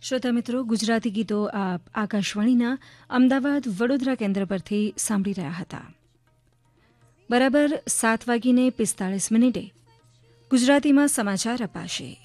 શ્રોતા મિત્રો, ગુજરાતી ગીતો આપ આકાશવાણીના અમદાવાદ વડોદરા કેન્દ્ર પરથી સાંભળી રહ્યા હતા. બરાબર 7:45 ગુજરાતીમાં સમાચાર અપાશે.